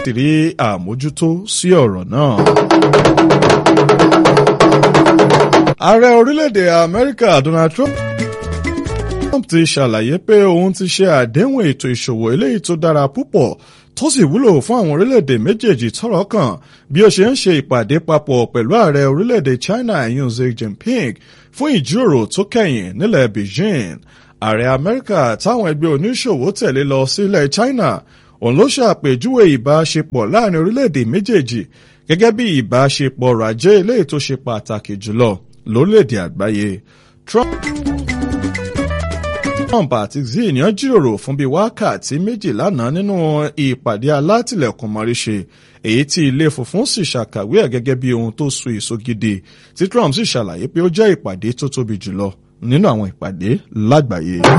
ti rí àmójútó sí ọ̀rọ̀ náà. Ààrẹ orílẹ̀-èdè Amẹ́ríkà Donald Trump ti ṣàlàyé pé òun ti ṣe àdéhùn ètò ìṣòwò eléyìí tó dára púpọ̀ tó sì wúlò fún àwọn orílẹ̀-èdè méjèèjì tọ́rọ̀ kàn bí ó ṣe ń ṣe ìpàdé papọ̀ pẹ̀lú ààrẹ orílẹ̀-èdè China Xi Jinping fún ìjíròrò tó kẹ́yìn nílẹ̀ Beijing. Ààrẹ Amẹ́ríkà táwọn ẹgbẹ́ oníṣòwò tẹ̀lé lọ sílẹ̀ China òun ló ṣàpèjúwe ìbáṣepọ̀ láàrin orílẹ̀-èdè méjèèjì gẹ́gẹ́ bí ìbáṣepọ̀ ọrọ̀ ajé eléyìí tó ṣe pàtàkì jùlọ lórílẹ̀-èdè àgbáyé. Trump àti Xi ni wọ́n jíròrò fún bíi wákàtí méjì lánàá nínú ìpàdé alátìlẹ̀kùnmọ́ríṣe èyí tí ilé funfun sì ṣàkàwé ẹ̀ gẹ́gẹ́ bí ohun tó so èso gidi tí Trump sì ṣàlàyé pé ó jẹ́ ìpàdé tó tóbi jùlọ nínú àwọn ìpàdé lágbàáyé.